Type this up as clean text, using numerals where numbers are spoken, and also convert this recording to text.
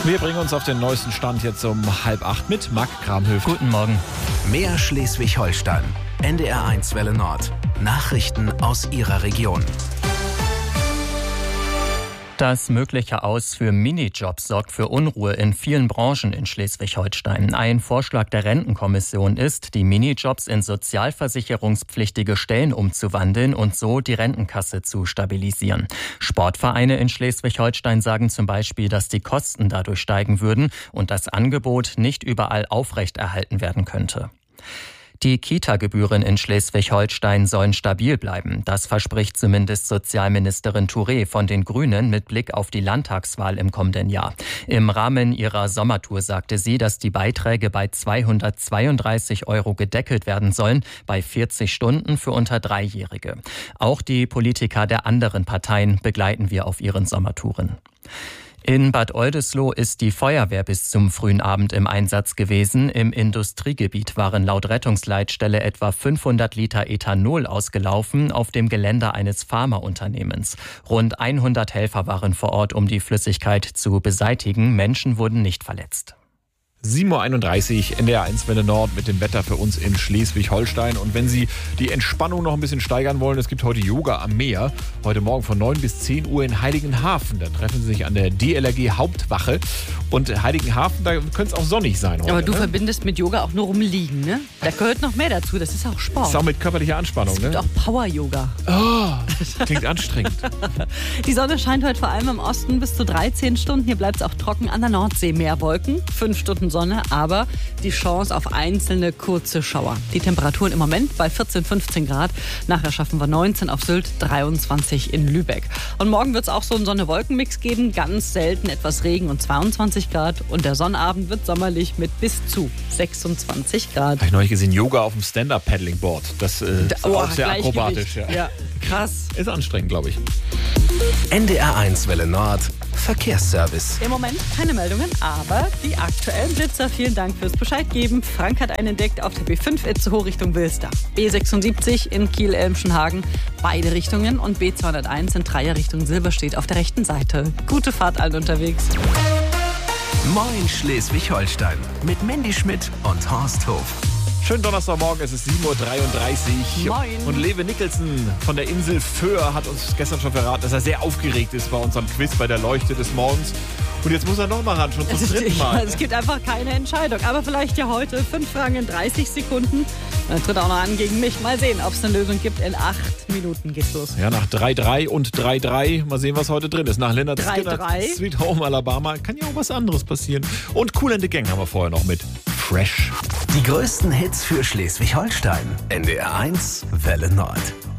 Wir bringen uns auf den neuesten Stand jetzt um 7:30 mit Marc Kramhöft. Guten Morgen. Mehr Schleswig-Holstein. NDR1 Welle Nord. Nachrichten aus Ihrer Region. Das mögliche Aus für Minijobs sorgt für Unruhe in vielen Branchen in Schleswig-Holstein. Ein Vorschlag der Rentenkommission ist, die Minijobs in sozialversicherungspflichtige Stellen umzuwandeln und so die Rentenkasse zu stabilisieren. Sportvereine in Schleswig-Holstein sagen zum Beispiel, dass die Kosten dadurch steigen würden und das Angebot nicht überall aufrechterhalten werden könnte. Die Kita-Gebühren in Schleswig-Holstein sollen stabil bleiben. Das verspricht zumindest Sozialministerin Touré von den Grünen mit Blick auf die Landtagswahl im kommenden Jahr. Im Rahmen ihrer Sommertour sagte sie, dass die Beiträge bei 232 € gedeckelt werden sollen, bei 40 Stunden für unter Dreijährige. Auch die Politiker der anderen Parteien begleiten wir auf ihren Sommertouren. In Bad Oldesloe ist die Feuerwehr bis zum frühen Abend im Einsatz gewesen. Im Industriegebiet waren laut Rettungsleitstelle etwa 500 Liter Ethanol ausgelaufen auf dem Gelände eines Pharmaunternehmens. Rund 100 Helfer waren vor Ort, um die Flüssigkeit zu beseitigen. Menschen wurden nicht verletzt. 7:31 Uhr, NDR1 Welle Nord mit dem Wetter für uns in Schleswig-Holstein. Und wenn Sie die Entspannung noch ein bisschen steigern wollen, es gibt heute Yoga am Meer. Heute Morgen von 9 bis 10 Uhr in Heiligenhafen. Da treffen Sie sich an der DLRG Hauptwache. Und Heiligenhafen, da könnte es auch sonnig sein heute. Aber du verbindest mit Yoga auch nur rumliegen, ne? Da gehört noch mehr dazu, das ist auch Sport. Das ist auch mit körperlicher Anspannung, es gibt ne? auch Power-Yoga. Oh, klingt anstrengend. Die Sonne scheint heute vor allem im Osten bis zu 13 Stunden. Hier bleibt es auch trocken an der Nordsee. Mehr Wolken, 5 Stunden Sonne, aber die Chance auf einzelne kurze Schauer. Die Temperaturen im Moment bei 14, 15 Grad. Nachher schaffen wir 19 auf Sylt, 23 in Lübeck. Und morgen wird es auch so einen Sonne-Wolken-Mix geben. Ganz selten etwas Regen und 22 Grad. Und der Sonnabend wird sommerlich mit bis zu 26 Grad. Habe ich neulich gesehen, Yoga auf dem Stand-Up-Paddling-Board. Das ist auch sehr akrobatisch. Ja, krass. Ist anstrengend, glaube ich. NDR1 Welle Nord. Verkehrsservice. Im Moment keine Meldungen, aber die aktuellen Blitzer. Vielen Dank fürs Bescheid geben. Frank hat einen entdeckt auf der B5 Itzehoe Richtung Wilster. B76 in Kiel-Elmschenhagen, beide Richtungen. Und B201 in Dreierrichtung Silberstedt auf der rechten Seite. Gute Fahrt allen unterwegs. Moin Schleswig-Holstein. Mit Mandy Schmidt und Horst Hof. Schönen Donnerstagmorgen, es ist 7:33 Uhr. Moin. Und Lewe Nicholson von der Insel Föhr hat uns gestern schon verraten, dass er sehr aufgeregt ist bei unserem Quiz bei der Leuchte des Morgens. Und jetzt muss er noch mal ran, schon zum dritten Mal. Es gibt einfach keine Entscheidung. Aber vielleicht ja heute 5 Fragen in 30 Sekunden. Dann tritt auch noch an gegen mich. Mal sehen, ob es eine Lösung gibt. In 8 Minuten geht's los. Ja, nach 3-3 und 3-3. Mal sehen, was heute drin ist. Nach Leonard Skinner, Sweet Home Alabama kann ja auch was anderes passieren. Und Kool and the Gang haben wir vorher noch mit Fresh. Die größten Hits für Schleswig-Holstein. NDR1 Welle Nord.